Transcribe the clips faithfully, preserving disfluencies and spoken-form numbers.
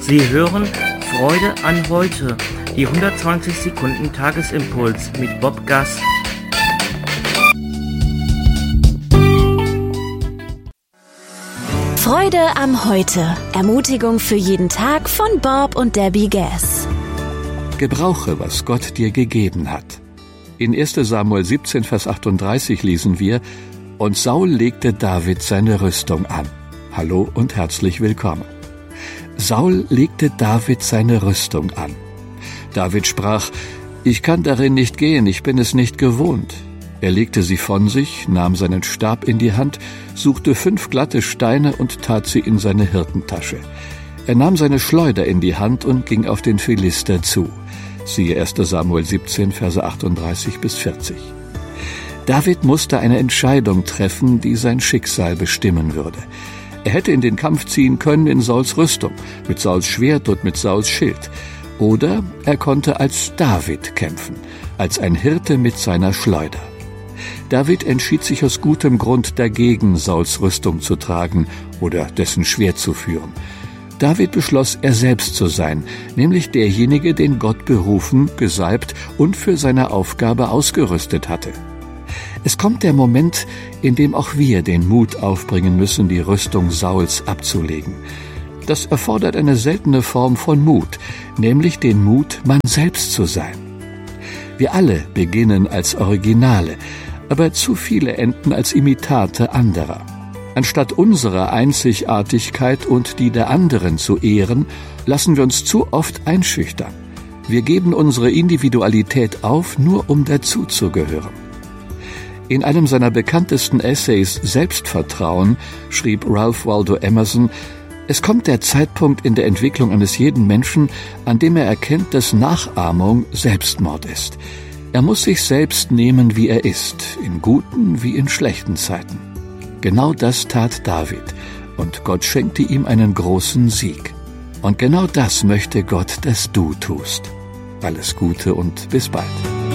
Sie hören Freude an heute, die hundertzwanzig Sekunden Tagesimpuls mit Bob Gass. Freude am Heute. Ermutigung für jeden Tag von Bob und Debbie Gass. Gebrauche, was Gott dir gegeben hat. In erster Samuel siebzehn, Vers achtunddreißig lesen wir: Und Saul legte David seine Rüstung an. Hallo und herzlich willkommen. Saul legte David seine Rüstung an. David sprach: Ich kann darin nicht gehen, ich bin es nicht gewohnt. Er legte sie von sich, nahm seinen Stab in die Hand, suchte fünf glatte Steine und tat sie in seine Hirtentasche. Er nahm seine Schleuder in die Hand und ging auf den Philister zu. Siehe erster Samuel siebzehn, Verse achtunddreißig bis vierzig. David musste eine Entscheidung treffen, die sein Schicksal bestimmen würde. Er hätte in den Kampf ziehen können in Sauls Rüstung, mit Sauls Schwert und mit Sauls Schild. Oder er konnte als David kämpfen, als ein Hirte mit seiner Schleuder. David entschied sich aus gutem Grund dagegen, Sauls Rüstung zu tragen oder dessen Schwert zu führen. David beschloss, er selbst zu sein, nämlich derjenige, den Gott berufen, gesalbt und für seine Aufgabe ausgerüstet hatte. Es kommt der Moment, in dem auch wir den Mut aufbringen müssen, die Rüstung Sauls abzulegen. Das erfordert eine seltene Form von Mut, nämlich den Mut, man selbst zu sein. Wir alle beginnen als Originale, aber zu viele enden als Imitate anderer. Anstatt unsere Einzigartigkeit und die der anderen zu ehren, lassen wir uns zu oft einschüchtern. Wir geben unsere Individualität auf, nur um dazuzugehören. In einem seiner bekanntesten Essays Selbstvertrauen schrieb Ralph Waldo Emerson: Es kommt der Zeitpunkt in der Entwicklung eines jeden Menschen, an dem er erkennt, dass Nachahmung Selbstmord ist. Er muss sich selbst nehmen, wie er ist, in guten wie in schlechten Zeiten. Genau das tat David, und Gott schenkte ihm einen großen Sieg. Und genau das möchte Gott, dass du tust. Alles Gute und bis bald.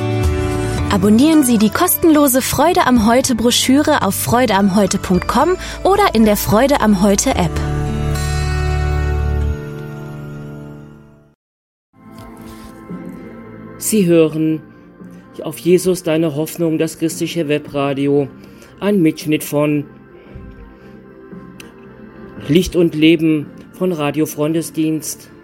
Abonnieren Sie die kostenlose Freude am Heute Broschüre auf freude am heute punkt com oder in der Freude am Heute App. Sie hören auf Jesus deine Hoffnung, das christliche Webradio, ein Mitschnitt von Licht und Leben von Radio Freundesdienst.